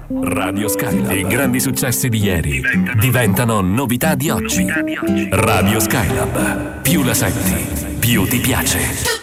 Radio Skylab. I grandi successi di ieri diventano novità di oggi. Radio Skylab. Più la senti, più ti piace.